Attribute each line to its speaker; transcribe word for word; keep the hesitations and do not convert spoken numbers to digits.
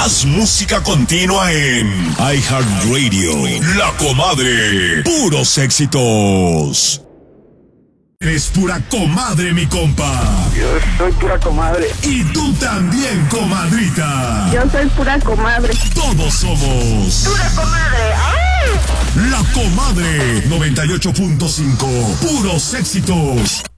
Speaker 1: Más música continua en iHeartRadio. La Comadre. Puros éxitos. Eres pura comadre, mi compa.
Speaker 2: Yo soy pura comadre.
Speaker 1: Y tú también, comadrita.
Speaker 3: Yo soy pura comadre.
Speaker 1: Todos somos
Speaker 3: Pura comadre. ¡Ay!
Speaker 1: La Comadre. noventa y ocho punto cinco. Puros éxitos.